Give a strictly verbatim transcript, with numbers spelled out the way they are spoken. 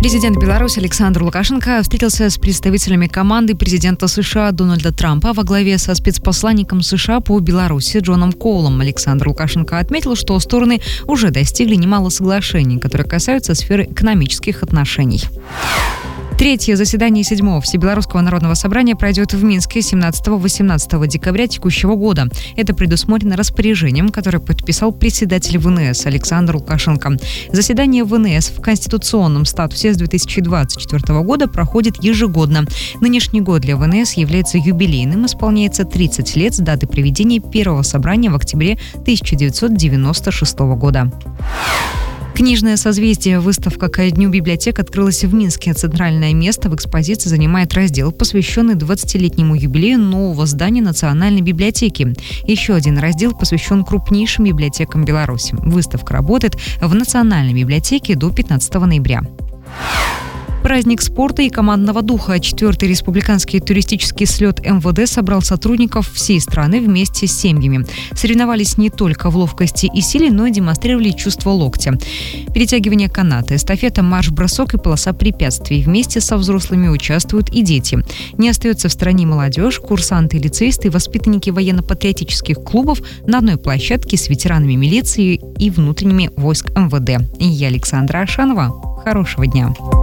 Президент Беларуси Александр Лукашенко встретился с представителями команды президента США Дональда Трампа во главе со спецпосланником США по Беларуси Джоном Коулом. Александр Лукашенко отметил, что стороны уже достигли немало соглашений, которые касаются сферы экономических отношений. Третье заседание седьмого Всебелорусского народного собрания пройдет в Минске семнадцатого-восемнадцатого декабря текущего года. Это предусмотрено распоряжением, которое подписал председатель ВНС Александр Лукашенко. Заседание ВНС в конституционном статусе с две тысячи двадцать четвёртого года проходит ежегодно. Нынешний год для ВНС является юбилейным. Исполняется тридцать лет с даты проведения первого собрания в октябре тысяча девятьсот девяносто шестого года. Книжное созвездие. Выставка «Ко дню библиотек» открылась в Минске. Центральное место в экспозиции занимает раздел, посвященный двадцатилетнему юбилею нового здания Национальной библиотеки. Еще один раздел посвящен крупнейшим библиотекам Беларуси. Выставка работает в Национальной библиотеке до пятнадцатого ноября. Праздник спорта и командного духа. Четвертый республиканский туристический слет эм вэ дэ собрал сотрудников всей страны вместе с семьями. Соревновались не только в ловкости и силе, но и демонстрировали чувство локтя. Перетягивание каната, эстафета, марш-бросок и полоса препятствий. Вместе со взрослыми участвуют и дети. Не остается в стороне молодежь, курсанты, лицеисты и воспитанники военно-патриотических клубов на одной площадке с ветеранами милиции и внутренними войск эм вэ дэ. Я Александра Ашанова. Хорошего дня.